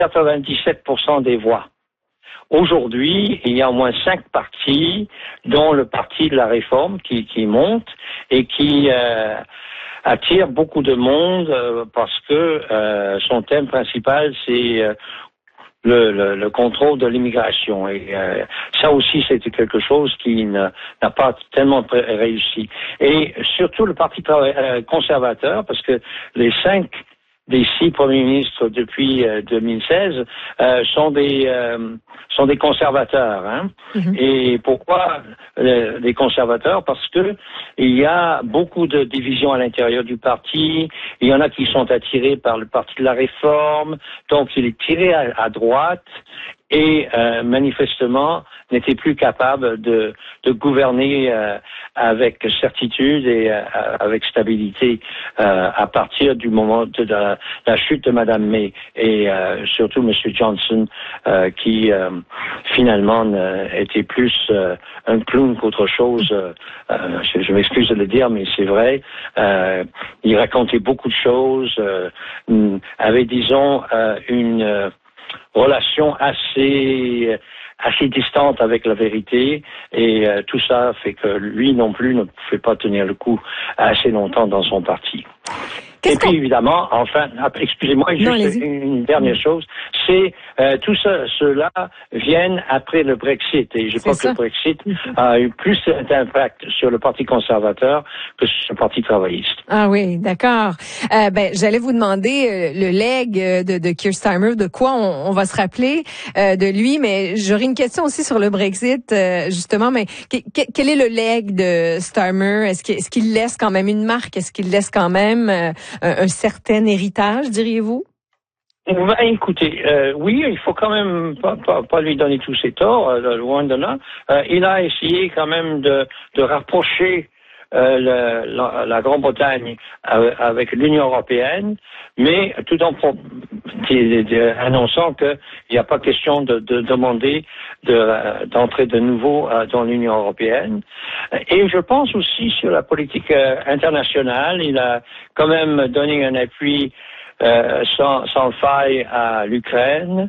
97% des voix. Aujourd'hui, il y a au moins 5 partis, dont le Parti de la Réforme qui monte et qui attire beaucoup de monde parce que son thème principal, c'est le contrôle de l'immigration. Et ça aussi, c'était quelque chose qui n'a pas tellement réussi. Et surtout le Parti conservateur, parce que les 5 des 6 premiers ministres depuis 2016 sont des conservateurs. Hein? Mm-hmm. Et pourquoi des conservateurs? Parce que il y a beaucoup de divisions à l'intérieur du parti. Il y en a qui sont attirés par le Parti de la Réforme, donc il est tiré à droite et manifestement n'était plus capable de gouverner avec certitude et avec stabilité à partir du moment de la chute de Madame May et surtout Monsieur Johnson qui finalement était plus un clown qu'autre chose. Je m'excuse de le dire, mais c'est vrai. Il racontait beaucoup de choses, avait disons une relation assez distante avec la vérité et tout ça fait que lui non plus ne pouvait pas tenir le coup assez longtemps dans son parti. Et puis évidemment, enfin, excusez-moi, juste une dernière chose, c'est tout ça, cela viennent après le Brexit et je crois que le Brexit a eu plus d'impact sur le Parti conservateur que sur le Parti travailliste. Ah oui, d'accord. J'allais vous demander le legs de Keir Starmer, de quoi on va se rappeler de lui, mais j'aurais une question aussi sur le Brexit justement. Mais quel est le legs de Starmer? Est-ce qu'il laisse quand même une marque? Est-ce qu'il laisse quand même un certain héritage, diriez-vous? Écoutez, oui, il faut quand même pas lui donner tous ses torts, loin de là. Il a essayé quand même de rapprocher la Grande-Bretagne avec l'Union européenne, mais tout en annonçant qu'il n'y a pas question de demander d'entrer de nouveau dans l'Union européenne. Et je pense aussi sur la politique internationale, il a quand même donné un appui sans faille à l'Ukraine,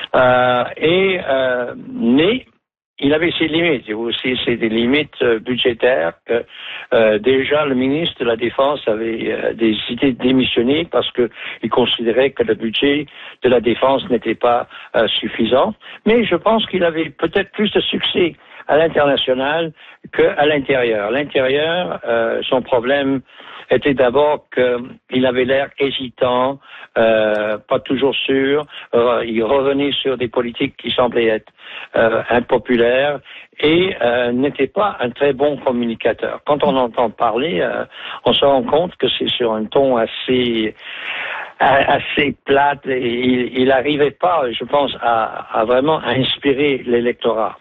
mais il avait ses limites, et aussi c'est des limites budgétaires que déjà le ministre de la Défense avait décidé de démissionner parce que il considérait que le budget de la Défense n'était pas suffisant. Mais je pense qu'il avait peut-être plus de succès à l'international qu'à l'intérieur. À l'intérieur, son problème était d'abord qu'il avait l'air hésitant, pas toujours sûr. Il revenait sur des politiques qui semblaient être impopulaires et n'était pas un très bon communicateur. Quand on entend parler, on se rend compte que c'est sur un ton assez plate et il n'arrivait pas, je pense, à vraiment inspirer l'électorat.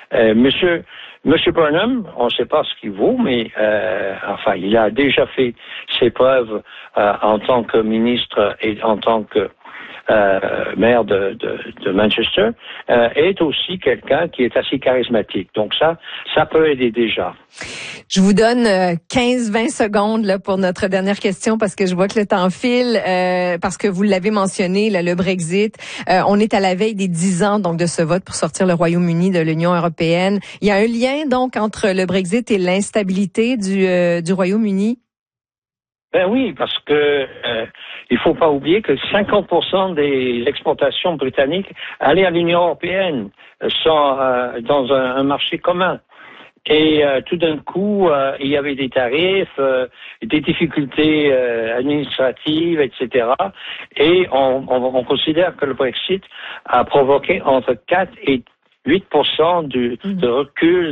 Monsieur Burnham, on ne sait pas ce qu'il vaut, mais enfin, il a déjà fait ses preuves en tant que ministre et en tant que maire de Manchester, est aussi quelqu'un qui est assez charismatique. Donc ça peut aider déjà. Je vous donne 15-20 secondes là pour notre dernière question parce que je vois que le temps file, parce que vous l'avez mentionné, là, le Brexit. On est à la veille des 10 ans donc de ce vote pour sortir le Royaume-Uni de l'Union européenne. Il y a un lien donc entre le Brexit et l'instabilité du Royaume-Uni? Ben oui, parce que il faut pas oublier que 50% des exportations britanniques allaient à l'Union européenne sont dans un marché commun. Et tout d'un coup, il y avait des tarifs, des difficultés administratives, etc. Et on considère que le Brexit a provoqué entre 4 et 8% de recul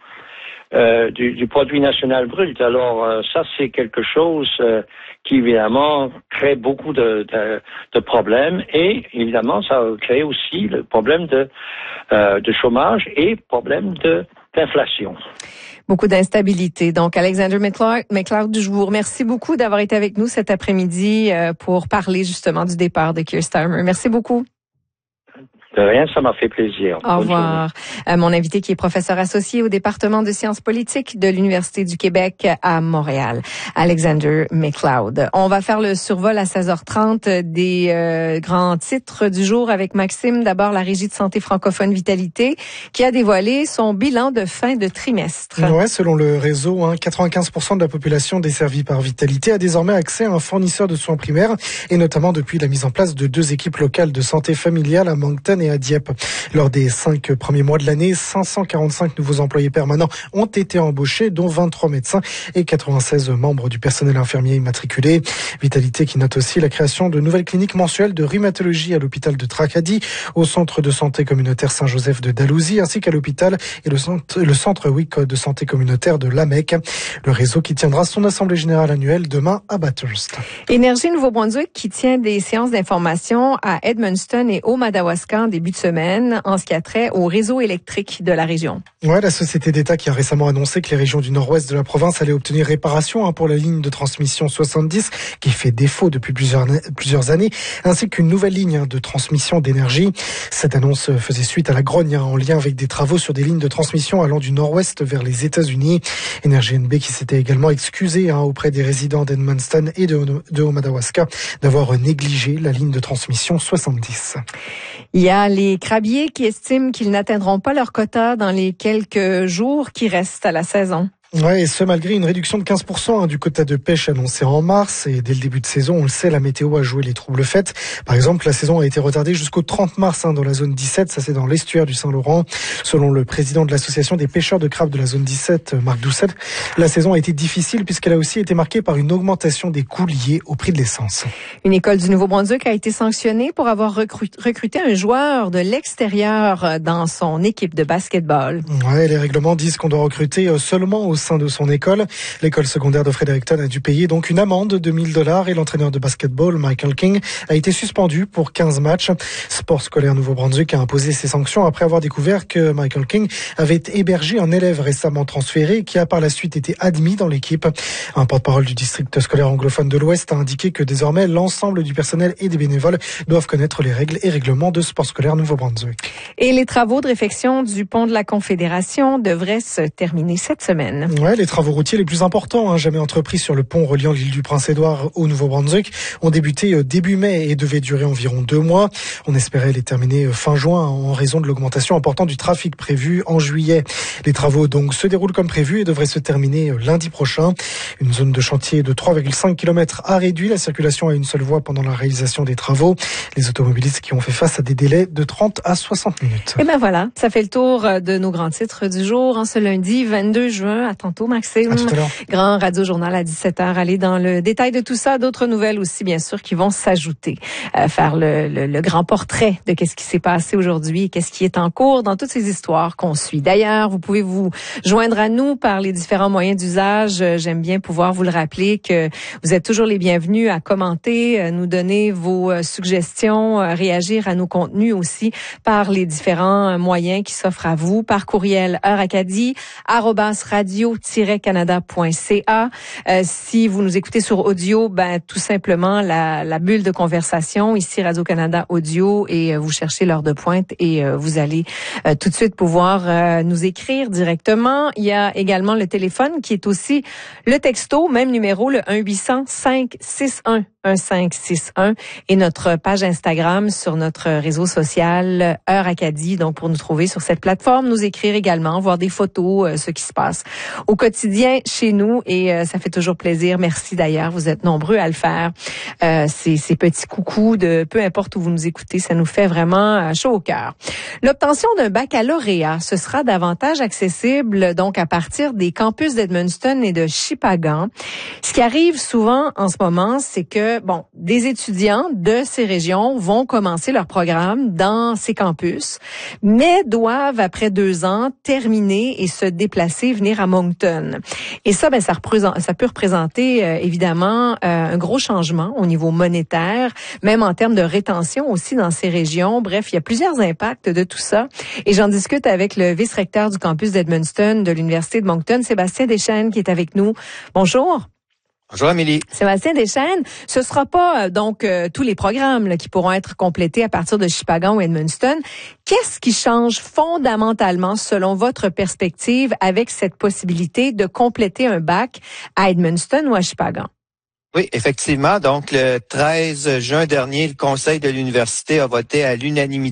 du produit national brut. Alors ça, c'est quelque chose qui évidemment crée beaucoup de problèmes et évidemment ça crée aussi le problème de chômage et problème d'inflation. Beaucoup d'instabilité. Donc, Alexander MacLeod, je vous remercie beaucoup d'avoir été avec nous cet après-midi pour parler justement du départ de Keir Starmer. Merci beaucoup. De rien, ça m'a fait plaisir. Au revoir. Mon invité qui est professeur associé au département de sciences politiques de l'Université du Québec à Montréal, Alexander McLeod. On va faire le survol à 16h30 des grands titres du jour avec Maxime. D'abord, la Régie de santé francophone Vitalité qui a dévoilé son bilan de fin de trimestre. Ouais, selon le réseau, 95% de la population desservie par Vitalité a désormais accès à un fournisseur de soins primaires et notamment depuis la mise en place de 2 équipes locales de santé familiale à Moncton et à Dieppe. Lors des 5 premiers mois de l'année, 545 nouveaux employés permanents ont été embauchés, dont 23 médecins et 96 membres du personnel infirmier immatriculé. Vitalité qui note aussi la création de nouvelles cliniques mensuelles de rhumatologie à l'hôpital de Tracadie, au centre de santé communautaire Saint-Joseph de Dalhousie, ainsi qu'à l'hôpital et le centre de santé communautaire de Lamec. Le réseau qui tiendra son assemblée générale annuelle demain à Bathurst. Énergie Nouveau-Brunswick qui tient des séances d'information à Edmundston et au Madawaska en début de semaine en ce qui a trait au réseau électrique de la région. Ouais, la société d'État qui a récemment annoncé que les régions du nord-ouest de la province allaient obtenir réparation pour la ligne de transmission 70 qui fait défaut depuis plusieurs années, ainsi qu'une nouvelle ligne de transmission d'énergie. Cette annonce faisait suite à la grogne en lien avec des travaux sur des lignes de transmission allant du nord-ouest vers les États-Unis. Énergie NB qui s'était également excusé auprès des résidents d'Edmundston et de Madawaska d'avoir négligé la ligne de transmission 70. Il y a les crabiers qui estiment qu'ils n'atteindront pas leur quota dans les quelques jours qui restent à la saison. Ouais, et ce malgré une réduction de 15% du quota de pêche annoncé en mars. Et dès le début de saison, on le sait, la météo a joué les troubles faits. Par exemple, la saison a été retardée jusqu'au 30 mars dans la zone 17. Ça, c'est dans l'estuaire du Saint-Laurent. Selon le président de l'association des pêcheurs de crabes de la zone 17, Marc Doucet, la saison a été difficile puisqu'elle a aussi été marquée par une augmentation des coûts liés au prix de l'essence. Une école du Nouveau-Brunswick a été sanctionnée pour avoir recruté un joueur de l'extérieur dans son équipe de basketball. Ouais, les règlements disent qu'on doit recruter seulement au sein de son école. L'école secondaire de Fredericton a dû payer donc une amende de $1,000 et l'entraîneur de basketball, Michael King, a été suspendu pour 15 matchs. Sport scolaire Nouveau-Brunswick a imposé ses sanctions après avoir découvert que Michael King avait hébergé un élève récemment transféré qui a par la suite été admis dans l'équipe. Un porte-parole du district scolaire anglophone de l'Ouest a indiqué que désormais l'ensemble du personnel et des bénévoles doivent connaître les règles et règlements de sport scolaire Nouveau-Brunswick. Et les travaux de réfection du pont de la Confédération devraient se terminer cette semaine. Ouais, les travaux routiers les plus importants jamais entrepris sur le pont reliant l'île du Prince-Édouard au Nouveau-Brunswick ont débuté début mai et devaient durer environ 2 mois. On espérait les terminer fin juin en raison de l'augmentation importante du trafic prévu en juillet. Les travaux donc se déroulent comme prévu et devraient se terminer lundi prochain. Une zone de chantier de 3,5 km a réduit la circulation à une seule voie pendant la réalisation des travaux. Les automobilistes qui ont fait face à des délais de 30 à 60 minutes. Et ben voilà, ça fait le tour de nos grands titres du jour en ce lundi 22 juin. À tantôt, Maxime. À tout à l'heure. Grand radio-journal à 17h. Allez dans le détail de tout ça. D'autres nouvelles aussi, bien sûr, qui vont s'ajouter. Faire le grand portrait de qu'est-ce qui s'est passé aujourd'hui, qu'est-ce qui est en cours dans toutes ces histoires qu'on suit. D'ailleurs, vous pouvez vous joindre à nous par les différents moyens d'usage. J'aime bien pouvoir vous le rappeler que vous êtes toujours les bienvenus à commenter, nous donner vos suggestions, réagir à nos contenus aussi par les différents moyens qui s'offrent à vous, par courriel heuracadie@radio-canada.ca. Si vous nous écoutez sur audio, tout simplement la bulle de conversation ici Radio-Canada Audio et vous cherchez l'heure de pointe et vous allez tout de suite pouvoir nous écrire directement. Il y a également le téléphone qui est aussi le texto, même numéro, le 1-800-561-1561 et notre page Instagram sur notre réseau social Heure Acadie. Donc, pour nous trouver sur cette plateforme, nous écrire également, voir des photos, ce qui se passe au quotidien chez nous et ça fait toujours plaisir. Merci d'ailleurs, vous êtes nombreux à le faire. Ces petits coucous de peu importe où vous nous écoutez, ça nous fait vraiment chaud au cœur. L'obtention d'un baccalauréat, ce sera davantage accessible donc à partir des campus d'Edmundston et de Shippagan. Ce qui arrive souvent en ce moment, c'est que des étudiants de ces régions vont commencer leur programme dans ces campus, mais doivent après 2 ans terminer et se déplacer, venir à Moncton. Et ça, ça peut représenter évidemment un gros changement au niveau monétaire, même en termes de rétention aussi dans ces régions. Bref, il y a plusieurs impacts de tout ça. Et j'en discute avec le vice-recteur du campus d'Edmundston de l'Université de Moncton, Sébastien Deschênes, qui est avec nous. Bonjour. Bonjour Amélie. Sébastien Deschênes, ce sera pas tous les programmes là, qui pourront être complétés à partir de Shippagan ou Edmundston. Qu'est-ce qui change fondamentalement, selon votre perspective, avec cette possibilité de compléter un bac à Edmundston ou à Shippagan? Oui, effectivement. Donc, le 13 juin dernier, le Conseil de l'université a voté à l'unanimité